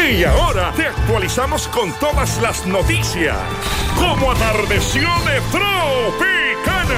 Y ahora te actualizamos con todas las noticias. Como atardeció de Tropicana.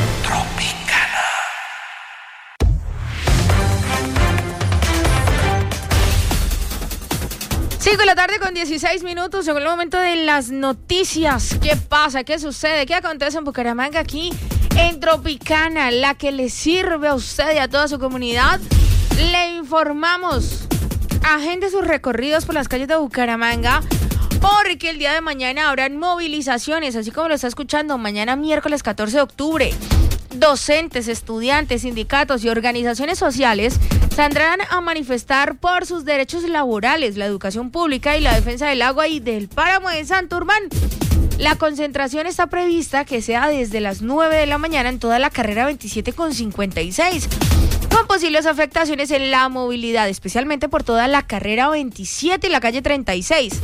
Cinco de la tarde con 16 minutos, llegó el momento de las noticias. ¿Qué pasa? ¿Qué sucede? ¿Qué acontece en Bucaramanga aquí en Tropicana? La que le sirve a usted y a toda su comunidad. Le informamos. Agende sus recorridos por las calles de Bucaramanga, porque el día de mañana habrán movilizaciones, así como lo está escuchando, mañana miércoles 14 de octubre. Docentes, estudiantes, sindicatos y organizaciones sociales saldrán a manifestar por sus derechos laborales, la educación pública y la defensa del agua y del páramo de Santurbán. La concentración está prevista que sea desde las 9 de la mañana en toda la carrera 27 con 56, con posibles afectaciones en la movilidad, especialmente por toda la carrera 27 y la calle 36.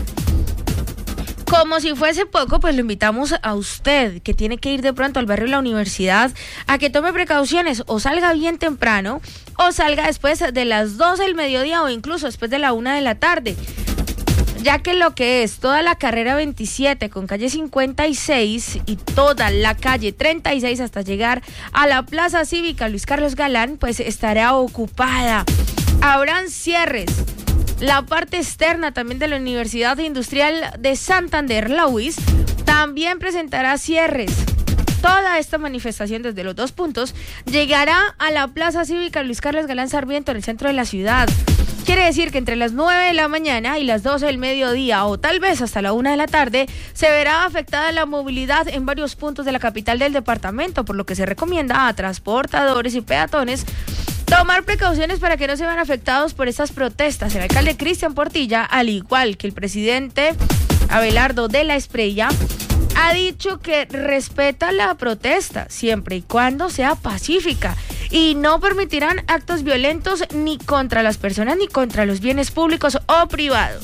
Como si fuese poco, pues lo invitamos a usted, que tiene que ir de pronto al barrio de la Universidad, a que tome precauciones, o salga bien temprano, o salga después de las 12 del mediodía, o incluso después de la 1 de la tarde. Ya que lo que es toda la carrera 27 con calle 56 y toda la calle 36 hasta llegar a la Plaza Cívica Luis Carlos Galán, pues estará ocupada. Habrán cierres. La parte externa también de la Universidad Industrial de Santander, la UIS, también presentará cierres. Toda esta manifestación desde los dos puntos llegará a la Plaza Cívica Luis Carlos Galán Sarmiento en el centro de la ciudad. Quiere decir que entre las 9 de la mañana y las 12 del mediodía, o tal vez hasta la 1 de la tarde, se verá afectada la movilidad en varios puntos de la capital del departamento, por lo que se recomienda a transportadores y peatones tomar precauciones para que no se vean afectados por estas protestas. El alcalde Cristian Portilla, al igual que el presidente Abelardo de la Espriella, ha dicho que respeta la protesta siempre y cuando sea pacífica y no permitirán actos violentos ni contra las personas ni contra los bienes públicos o privados.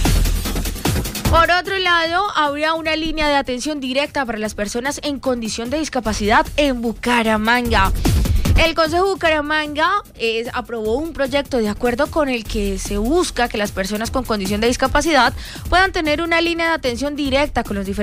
Por otro lado, habrá una línea de atención directa para las personas en condición de discapacidad en Bucaramanga. El Consejo Bucaramanga aprobó un proyecto de acuerdo con el que se busca que las personas con condición de discapacidad puedan tener una línea de atención directa con los diferentes